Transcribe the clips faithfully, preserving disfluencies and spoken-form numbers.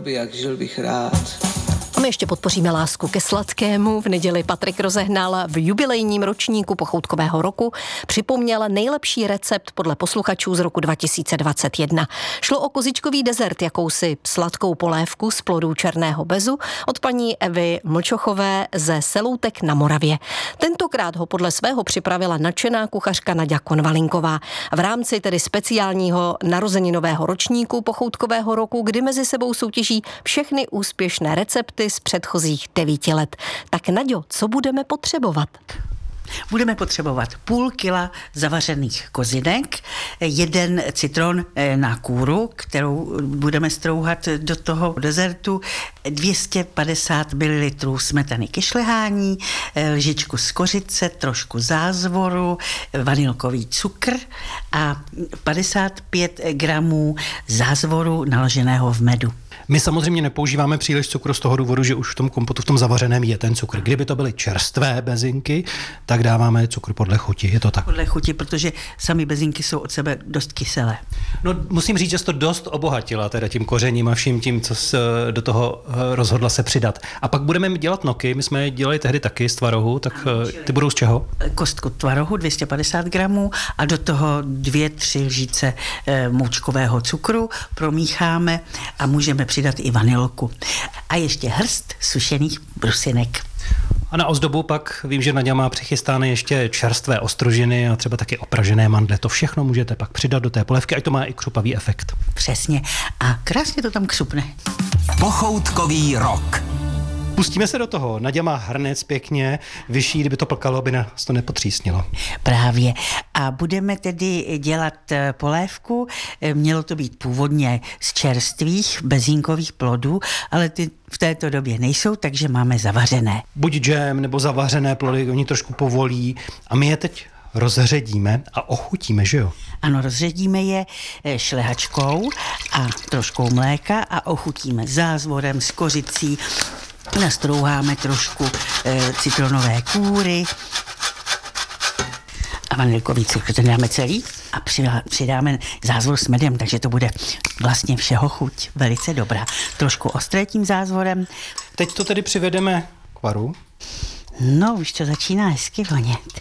by, jak žil bych rád. A my ještě podpoříme lásku ke sladkému. V neděli Patrik rozehnal v jubilejním ročníku pochoutkového roku. Připomněl nejlepší recept podle posluchačů z roku dva tisíce dvacet jedna. Šlo o kozičkový dezert, jakousi sladkou polévku z plodů černého bezu od paní Evy Mlčochové ze Seloutek na Moravě. Tentokrát ho podle svého připravila nadšená kuchařka Naďa Konvalinková. V rámci tedy speciálního narozeninového ročníku pochoutkového roku, kdy mezi sebou soutěží všechny úspěšné recepty z předchozích devíti let. Tak Naďo, co budeme potřebovat? Budeme potřebovat půl kila zavařených kozinek, jeden citron na kůru, kterou budeme strouhat do toho dezertu, dvě stě padesát mililitrů smetany ke šlehání, lžičku z kořice, trošku zázvoru, vanilkový cukr a padesát pět gramů zázvoru naloženého v medu. My samozřejmě nepoužíváme příliš cukru z toho důvodu, že už v tom kompotu, v tom zavařeném je ten cukr. Kdyby to byly čerstvé bezinky, tak dáváme cukr podle chuti, je to tak? Podle chuti, protože sami bezinky jsou od sebe dost kyselé. No, musím říct, že jsi to dost obohatila teda tím kořením a vším tím, co jsi do toho rozhodla se přidat. A pak budeme dělat noky, my jsme je dělali tehdy taky z tvarohu, tak ty budou z čeho? Kostku tvarohu, dvě stě padesát gramů a do toho dvě, tři lžíce moučkového cukru promícháme a můžeme přidat i vanilku. A ještě hrst sušených brusinek. A na ozdobu pak vím, že Naďa má přichystané ještě čerstvé ostrožiny a třeba taky opražené mandle. To všechno můžete pak přidat do té polévky, ať to má i křupavý efekt. Přesně. A krásně to tam křupne. Pochoutkový rok. Pustíme se do toho. Naďa má hrnec pěkně vyšší, kdyby to plkalo, aby nás to nepotřísnilo. Právě. A budeme tedy dělat polévku. Mělo to být původně z čerstvých bezínkových plodů, ale ty v této době nejsou, takže máme zavařené. Buď džem nebo zavařené plody, oni trošku povolí a my je teď rozředíme a ochutíme, že jo? Ano, rozředíme je šlehačkou a troškou mléka a ochutíme zázvorem s kořicí. Nastrouháme trošku e, citronové kůry a vanilkový cukr, ten dáme celý a přidáme zázvor s medem, takže to bude vlastně všeho chuť velice dobrá. Trošku ostré tím zázvorem. Teď to tedy přivedeme k varu. No, už to začíná hezky vonět.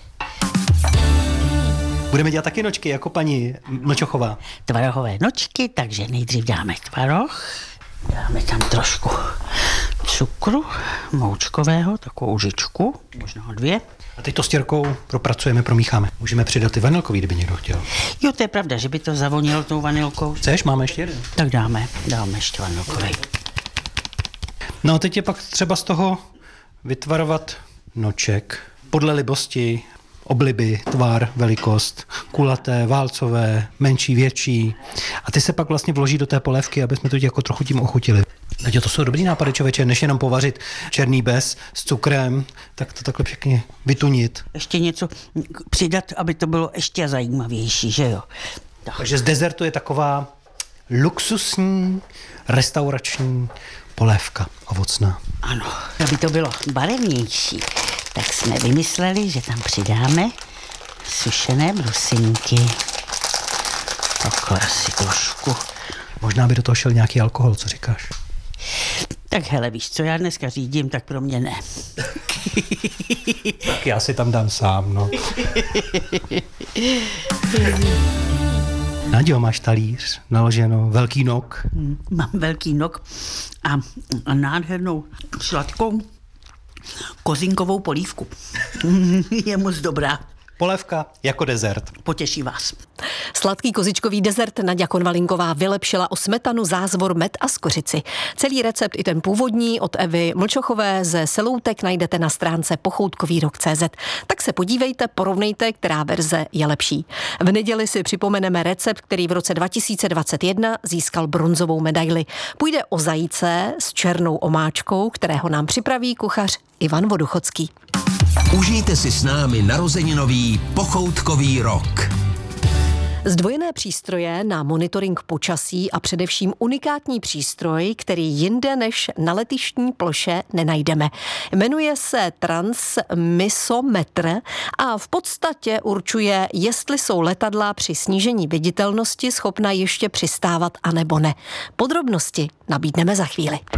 Budeme dělat taky nočky, jako paní Mlčochová. Tvarohové nočky, takže nejdřív dáme tvaroh. Dáme tam trošku cukru moučkového, takovou lžičku, možná dvě. A teď to s těrkou propracujeme, promícháme. Můžeme přidat i vanilkový, kdyby někdo chtěl. Jo, to je pravda, že by to zavonilo tou vanilkou. Chceš? Máme ještě jeden. Tak dáme, dáme ještě vanilkový. No a teď je pak třeba z toho vytvarovat noček podle libosti, obliby, tvar, velikost, kulaté, válcové, menší, větší. A ty se pak vlastně vloží do té polévky, aby jsme to jako trochu tím ochutili. Takže to jsou dobrý nápady, člověče, než jenom povařit černý bez s cukrem, tak to takhle pěkně vytunit. Ještě něco přidat, aby to bylo ještě zajímavější, že jo? Tak. Takže z dezertu je taková luxusní, restaurační polévka ovocná. Ano, aby to bylo barevnější, tak jsme vymysleli, že tam přidáme sušené brusinky. Takhle asi trošku. Možná by do toho šel nějaký alkohol, co říkáš? Tak hele, víš co, já dneska řídím, tak pro mě ne. Tak já si tam dám sám, no. Naďo, máš talíř, naloženo, velký nok. Mám velký nok a, a nádhernou sladkou kozinkovou polívku. Je moc dobrá. Polévka jako dezert. Potěší vás. Sladký kozičkový dezert Naďa Konvalinková vylepšila o smetanu, zázvor, med a skořici. Celý recept i ten původní od Evy Mlčochové ze Seloutek najdete na stránce pochoutkový rok tečka cé zet. Tak se podívejte, porovnejte, která verze je lepší. V neděli si připomeneme recept, který v roce dva tisíce dvacet jedna získal bronzovou medaili. Půjde o zajíce s černou omáčkou, kterého nám připraví kuchař Ivan Voduchodský. Užijte si s námi narozeninový pochoutkový rok. Zdvojené přístroje na monitoring počasí a především unikátní přístroj, který jinde než na letištní ploše nenajdeme. Jmenuje se transmisometr a v podstatě určuje, jestli jsou letadla při snížení viditelnosti schopna ještě přistávat anebo ne. Podrobnosti nabídneme za chvíli.